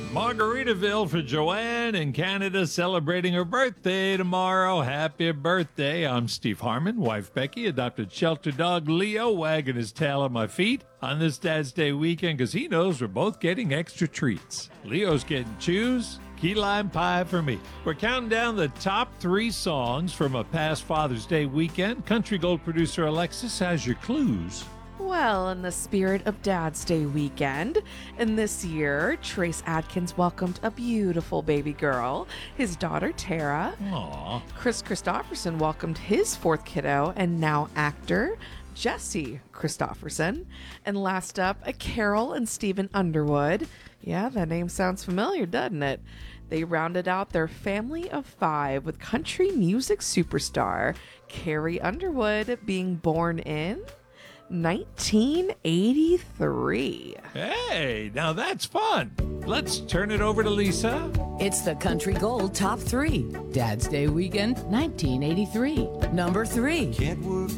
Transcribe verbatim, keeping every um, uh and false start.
Margaritaville for Joanne in Canada, celebrating her birthday tomorrow. Happy birthday. I'm Steve Harmon, wife Becky, adopted shelter dog Leo, wagging his tail at my feet on this Dad's Day weekend because he knows we're both getting extra treats. Leo's getting chews, key lime pie for me. We're counting down the top three songs from a past Father's Day weekend. Country Gold producer Alexis has your clues. Well, in the spirit of Dad's Day weekend, and this year, Trace Adkins welcomed a beautiful baby girl, his daughter Tara. Aww. Chris Christopherson welcomed his fourth kiddo and now actor, Jesse Christopherson. And last up, a Carol and Stephen Underwood. Yeah, that name sounds familiar, doesn't it? They rounded out their family of five with country music superstar Carrie Underwood being born in nineteen eighty-three. Hey, now that's fun. Let's turn it over to Lisa. It's the Country Gold Top three. Dad's Day Weekend, nineteen eighty-three. Number three. Can't work